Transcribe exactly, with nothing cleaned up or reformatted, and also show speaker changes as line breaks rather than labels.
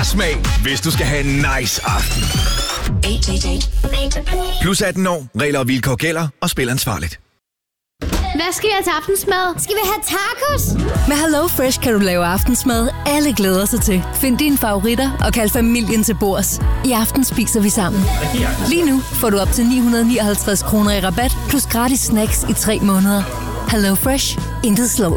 mere smag, hvis du skal have en nice aften. Plus atten år, regler og vilkår gælder, og spil ansvarligt.
Hvad skal jeg til aftensmad?
Skal vi have tacos?
Med Hello Fresh kan du lave aftensmad, alle glæder sig til. Find dine favoritter og kald familien til bords. I aften spiser vi sammen. Lige nu får du op til ni hundrede nioghalvtreds kroner i rabat, plus gratis snacks i tre måneder. Hello Fresh. Intet slår